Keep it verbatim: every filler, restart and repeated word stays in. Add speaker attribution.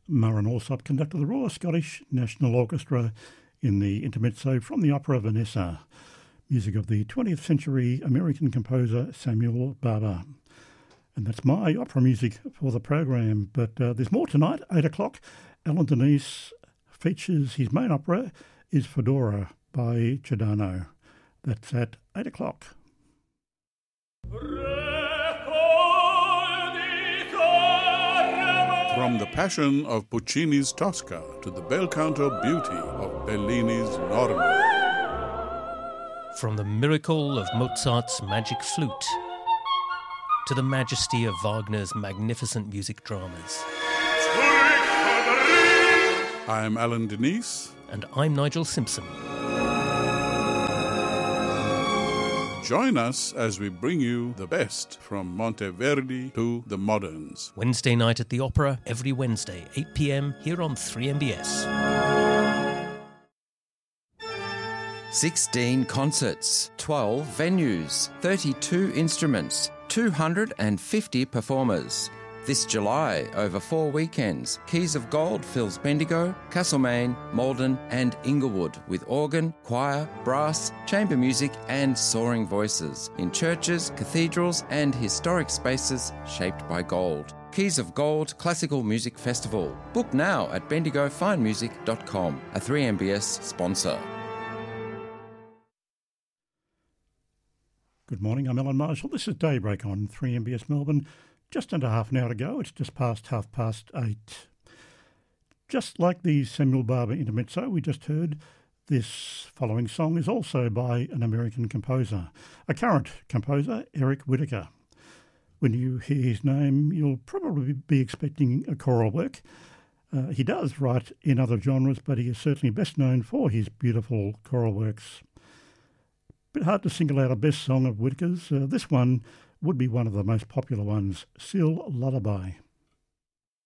Speaker 1: Murren Alsop conducted the Royal Scottish National Orchestra in the intermezzo from the opera Vanessa, music of the twentieth century American composer Samuel Barber. And that's my opera music for the program. But uh, there's more tonight, eight o'clock. Alan Denise features his main opera is Fedora by Giordano. That's at eight o'clock.
Speaker 2: From the passion of Puccini's Tosca to the bel canto beauty of Bellini's Norma.
Speaker 3: From the miracle of Mozart's magic flute to the majesty of Wagner's magnificent music dramas.
Speaker 2: I'm Alan Denise.
Speaker 3: And I'm Nigel Simpson.
Speaker 2: Join us as we bring you the best from Monteverdi to the moderns.
Speaker 3: Wednesday night at the Opera, every Wednesday, eight p.m, here on three M B S.
Speaker 4: sixteen concerts, twelve venues, thirty-two instruments, two hundred fifty performers. This July, over four weekends, Keys of Gold fills Bendigo, Castlemaine, Malden and Inglewood with organ, choir, brass, chamber music and soaring voices in churches, cathedrals and historic spaces shaped by gold. Keys of Gold Classical Music Festival. Book now at bendigo fine music dot com, a three M B S sponsor.
Speaker 1: Good morning, I'm Alan Marshall. This is Daybreak on three M B S Melbourne. Just under half an hour to go. It's just past half past eight. Just like the Samuel Barber intermezzo we just heard, this following song is also by an American composer, a current composer, Eric Whitacre. When you hear his name, you'll probably be expecting a choral work. Uh, he does write in other genres, but he is certainly best known for his beautiful choral works. Bit hard to single out a best song of Whitaker's. Uh, this one would be one of the most popular ones, Sil Lullaby.